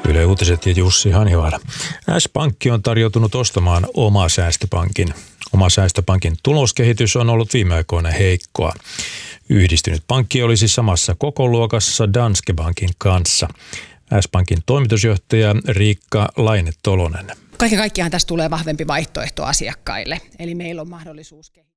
Yle Uutiset ja Jussi Hanivaara. S-Pankki on tarjoutunut ostamaan Oma Säästöpankin. Oma Säästöpankin tuloskehitys on ollut viime aikoina heikkoa. Yhdistynyt pankki olisi samassa kokoluokassa Danske Bankin kanssa. S-Pankin toimitusjohtaja Riikka Laine-Tolonen. Kaiken kaikkiaan tästä tulee vahvempi vaihtoehto asiakkaille, eli meillä on mahdollisuus